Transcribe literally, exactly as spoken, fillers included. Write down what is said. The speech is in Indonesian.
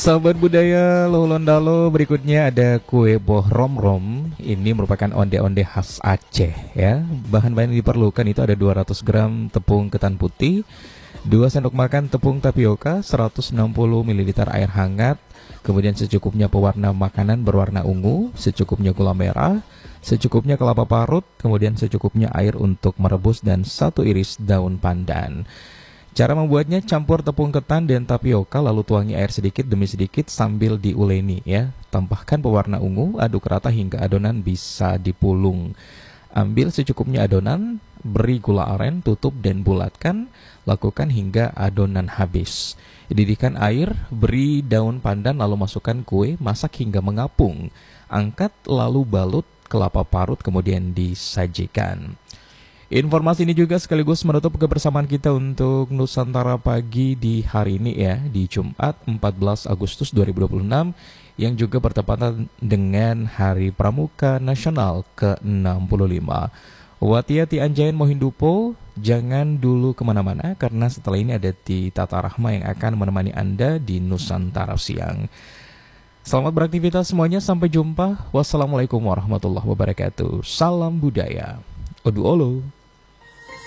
Sahabat budaya Lolondalo, berikutnya ada kue boh rom-rom. Ini merupakan onde-onde khas Aceh ya. Bahan-bahan yang diperlukan itu ada dua ratus gram tepung ketan putih, dua sendok makan tepung tapioka, seratus enam puluh mililiter air hangat, kemudian secukupnya pewarna makanan berwarna ungu, secukupnya gula merah, secukupnya kelapa parut, kemudian secukupnya air untuk merebus dan satu iris daun pandan. Cara membuatnya, campur tepung ketan dan tapioka lalu tuangi air sedikit demi sedikit sambil diuleni ya. Tambahkan pewarna ungu, aduk rata hingga adonan bisa dipulung. Ambil secukupnya adonan, beri gula aren, tutup dan bulatkan. Lakukan hingga adonan habis. Didihkan air, beri daun pandan lalu masukkan kue, masak hingga mengapung. Angkat lalu balut kelapa parut kemudian disajikan. Informasi ini juga sekaligus menutup kebersamaan kita untuk Nusantara Pagi di hari ini ya, di Jumat empat belas Agustus dua ribu dua puluh enam yang juga bertepatan dengan Hari Pramuka Nasional ke enam puluh lima. Wati-ati Anjayan Mohindupo, jangan dulu kemana-mana karena setelah ini ada di Tata Rahma yang akan menemani Anda di Nusantara Siang. Selamat beraktivitas semuanya, sampai jumpa. Wassalamualaikum warahmatullahi wabarakatuh. Salam budaya. Odu olo.